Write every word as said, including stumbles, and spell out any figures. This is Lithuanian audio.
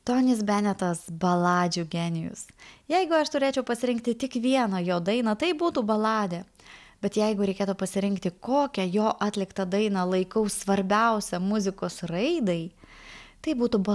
Tonis Benetas baladžių genijus. Jeigu aš turėčiau pasirinkti tik vieną jo dainą, tai būtų baladė. Bet jeigu reikėtų pasirinkti, kokią jo atliktą dainą laikau svarbiausią muzikos raidai, tai būtų